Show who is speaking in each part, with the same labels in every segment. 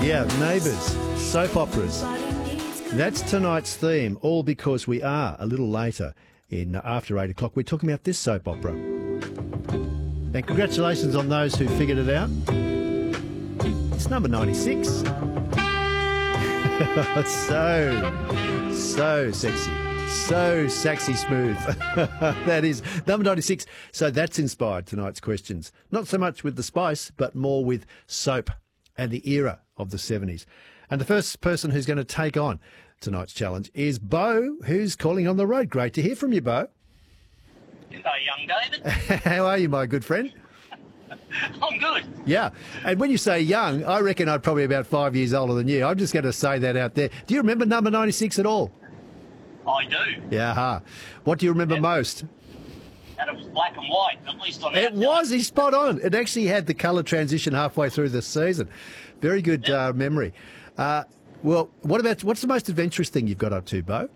Speaker 1: Yeah, Neighbours, soap operas. That's tonight's theme, all because we are a little later in after 8 o'clock. We're talking about this soap opera. And congratulations on those who figured it out. It's number 96. So sexy. So sexy smooth. That is number 96. So that's inspired tonight's questions. Not so much with the spice, but more with soap and the era of the 70s. And the first person who's going to take on tonight's challenge is Bo, who's calling on the road. Great to hear from you, Bo.
Speaker 2: Hello, young David.
Speaker 1: How are you, my good friend?
Speaker 2: I'm good.
Speaker 1: Yeah. And when you say young, I reckon I'm probably about 5 years older than you. I'm just going to say that out there. Do you remember number 96 at all?
Speaker 2: I do.
Speaker 1: Yeah. What do you remember most?
Speaker 2: And it was black and white, at least on
Speaker 1: It was. He's spot on. It actually had the colour transition halfway through the season. Very good memory. Well, what's the most adventurous thing you've got up to, Bo?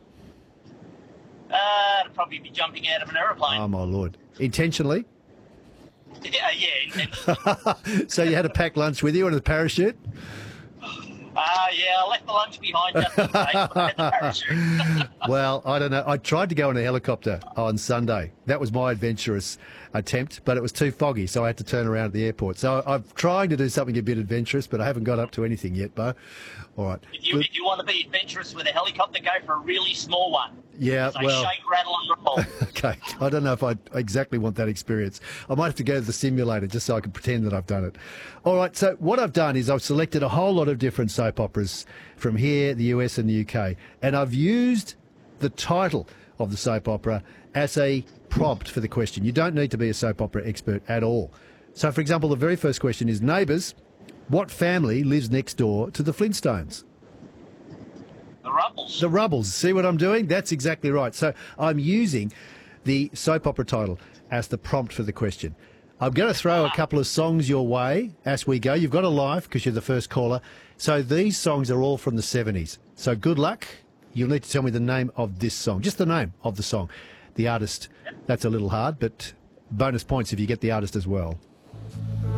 Speaker 2: It'd probably be jumping out of an aeroplane.
Speaker 1: Oh, my Lord. Intentionally?
Speaker 2: Yeah, intentionally.
Speaker 1: So you had a packed lunch with you and a parachute?
Speaker 2: Yeah, I left the lunch behind just in case I had the parachute.
Speaker 1: Well, I don't know. I tried to go in a helicopter on Sunday. That was my adventurous attempt, but it was too foggy, so I had to turn around at the airport. So I'm trying to do something a bit adventurous, but I haven't got up to anything yet, Bo. All right.
Speaker 2: If you want to be adventurous with a helicopter, go for a really small one.
Speaker 1: Yeah,
Speaker 2: so
Speaker 1: well...
Speaker 2: shake, rattle and roll.
Speaker 1: Okay, I don't know if I exactly want that experience. I might have to go to the simulator just so I can pretend that I've done it. All right, so what I've done is I've selected a whole lot of different soap operas from here, the US and the UK, and I've used the title of the soap opera as a prompt for the question. You don't need to be a soap opera expert at all. So, for example, the very first question is, Neighbours, what family lives next door to the Flintstones?
Speaker 2: The Rubbles.
Speaker 1: The Rubbles. See what I'm doing? That's exactly right. So I'm using the soap opera title as the prompt for the question. I'm going to throw a couple of songs your way as we go. You've got a live because you're the first caller. So these songs are all from the 70s. So good luck. You'll need to tell me the name of this song. Just the name of the song. The artist, that's a little hard, but bonus points if you get the artist as well.